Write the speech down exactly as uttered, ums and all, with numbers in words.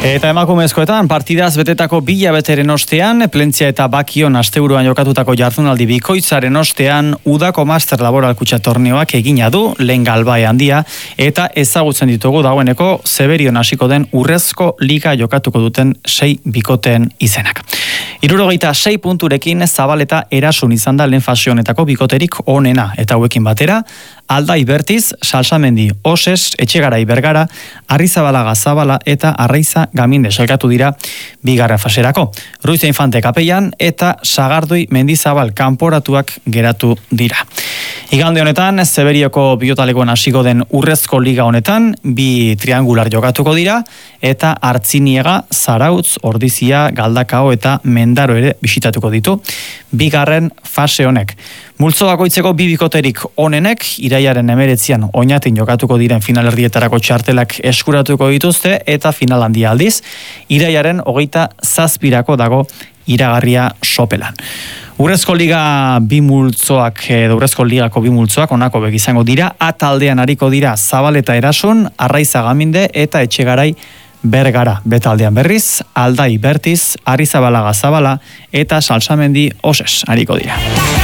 Eta emakumezkoetan partidaz betetako bilabeteren ostean, Plentzia eta Bakion asteburuan jokatutako jardunaldi bikoitzaren ostean, udako master laboral kutxa torneoak egina du, lehen galbae handia, eta ezagutzen ditugu dagoeneko Zeberion hasiko den urrezko liga jokatuko duten sei bikoteen izenak. Hirurogeita sei punturekin Zabaleta Erasun izan da lehen fase honetako bikoterik onena, eta hauekin batera, Aldai Bertiz, Salsamendi Oses, Etxegarai Bergara, Arrizabalaga Zabala eta Arraiza Gaminde sailkatu dira bigarren faserako. Ruiza Infante kapeian eta Sagardui Mendizabal kanporatuak geratu dira. Igande honetan, Zeberioko biotalekon hasiko den urrezko liga honetan, bi triangular jokatuko dira, eta Artziniega, Zarautz, Ordizia, Galdakao eta Mendaro ere bisitatuko ditu, bigarren fase honek. Multzo bakoitzeko bi bikoterik onenek, iraiaren emeretzian oinatin jokatuko diren finalerdietarako txartelak eskuratuko dituzte, eta final handia aldiz, iraiaren hogeita zazpirako dago iragarria sopelan. Urrezko liga bi multzoak, edo urrezko ligako bi multzoak onako begizango dira, ataldean hariko dira Zabaleta Erasun, Arraiza Gaminde eta Etxegarai Bergara. Betaldean berriz, Aldai Bertiz, Arrizabalaga Zabala eta Salsamendi Oses hariko dira.